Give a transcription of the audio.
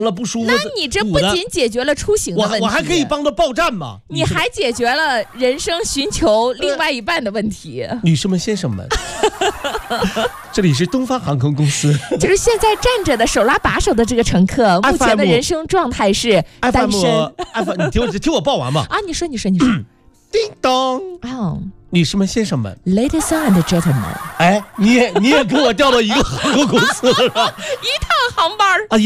了不舒服。 那你这不仅解决了出行的问题， 我还可以帮他报站嘛？ 你还解决了人生寻求另外一半的问题。 女士们、先生们，这里是东方航空公司。 就是现在站着的手拉把手的这个乘客，目前的人生状态是单身。 你听我报完嘛？ 啊，你说。 叮咚。女士们、先生们 ，Ladies and gentlemen， 哎，你也跟我调到一个航空公司了， 一趟航班啊。